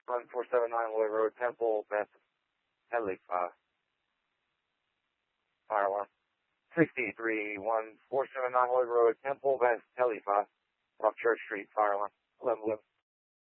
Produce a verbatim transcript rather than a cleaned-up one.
one four seven nine Lloyd Road, Temple, Beth Helifa. Fire alarm. sixty-three one four seven nine Lloyd Road, Temple, Beth Helifa. Off Church Street, fire alarm. eleven eleven.